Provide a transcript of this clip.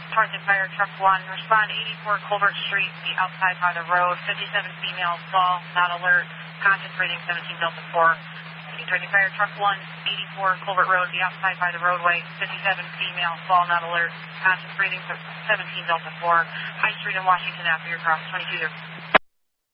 Target Fire Truck 1, respond to 84 Colbert Street, the outside by the road, 57 female, fall, not alert, conscious rating 17 Delta 4. Target Fire Truck 1, 84 Colbert Road, the outside by the roadway, 57 female, fall, not alert, conscious rating 17 Delta 4, High Street in Washington after your cross, 22 0.